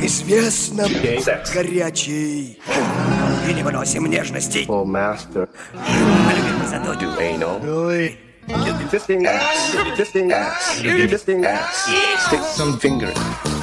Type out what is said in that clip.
известном, горячий. И не выносим нежностей. Oh, master. Мы любим красоту. Do anal. Ой. Fisting ass. Fisting ass. Fisting ass. Stick some fingers